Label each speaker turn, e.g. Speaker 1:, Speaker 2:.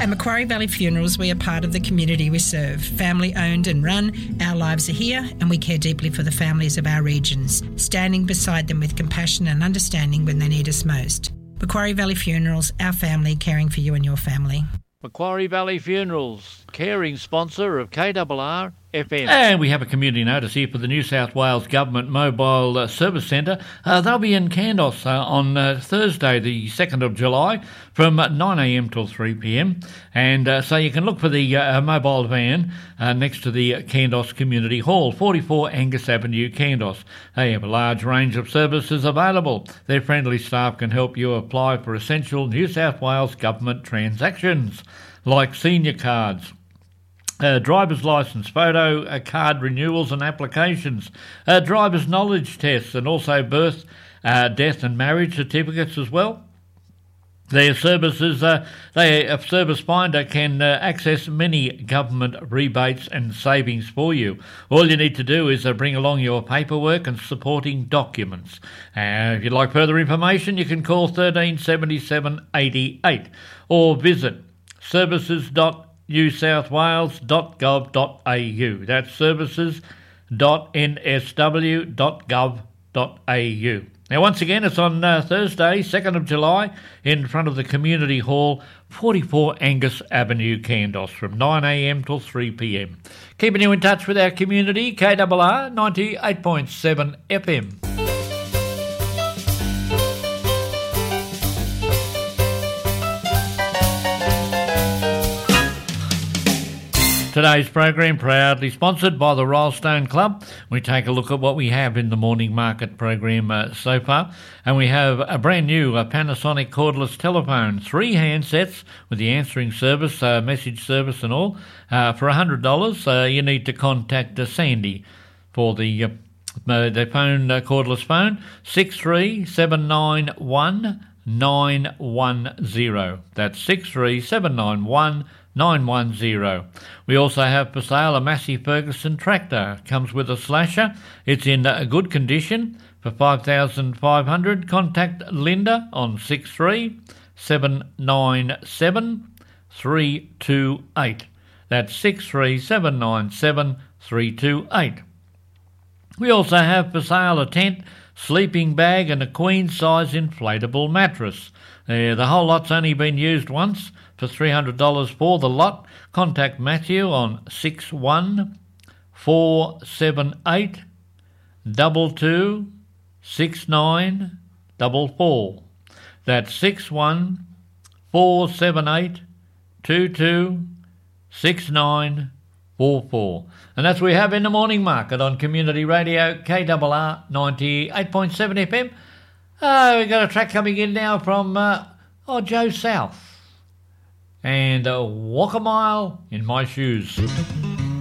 Speaker 1: At Macquarie Valley Funerals, we are part of the community we serve. Family owned and run, our lives are here and we care deeply for the families of our regions, standing beside them with compassion and understanding when they need us most. Macquarie Valley Funerals, our family caring for you and your family.
Speaker 2: Macquarie Valley Funerals, caring sponsor of KRR FM.
Speaker 3: And we have a community notice here for the New South Wales Government Mobile Service Centre. They'll be in Kandos on Thursday, the 2nd of July, from 9am till 3pm. And so you can look for the mobile van next to the Kandos Community Hall, 44 Angus Avenue, Kandos. They have a large range of services available. Their friendly staff can help you apply for essential New South Wales Government transactions, like senior cards, driver's licence, photo card renewals and applications, driver's knowledge tests, and also birth, death and marriage certificates as well. Their services, a service finder can access many government rebates and savings for you. All you need to do is bring along your paperwork and supporting documents. If you'd like further information, you can call 1377 88 or visit services.newsouthwales.gov.au. That's services.nsw.gov.au. Now, once again, it's on Thursday, 2nd of July, in front of the Community Hall, 44 Angus Avenue, Kandos, from 9am till 3pm. Keeping you in touch with our community, KRR 98.7 FM. Today's program proudly sponsored by the Rylestone Club. We take a look at what we have in the morning market program so far. And we have a brand new Panasonic cordless telephone, 3 handsets with the answering service, message service and all. For $100, you need to contact Sandy for the phone, cordless phone, 63791 910. That's 63791 910. We also have for sale a Massey Ferguson tractor. Comes with a slasher. It's in good condition. For $5,500, contact Linda on 63797 328. That's 63797 328. We also have for sale a tent, sleeping bag and a queen-size inflatable mattress. The whole lot's only been used once. For $300 for the lot, contact Matthew on 61478 226944. That's 61478 226944. And that's what we have in the morning market on Community Radio, KRR 98.7 FM. We've got a track coming in now from Joe South. And Walk a Mile in My Shoes.